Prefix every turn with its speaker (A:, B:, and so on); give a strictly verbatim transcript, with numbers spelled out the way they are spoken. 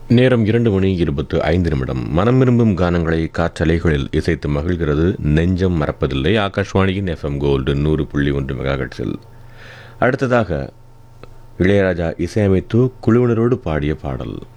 A: நேரம் இரண்டு மணி இருபத்து ஐந்து நிமிடம். மனம் விரும்பும் கானங்களை காற்றலைகளில் இசைத்து மகிழ்கிறது நெஞ்சம் மறப்பதில்லை. ஆகாஷ்வாணியின் எஃப்எம் கோல்டு நூறு புள்ளி ஒன்று மெகாஹெர்ட்ஸில். அடுத்ததாக இளையராஜா இசையமைத்து குழுவினரோடு பாடிய பாடல்.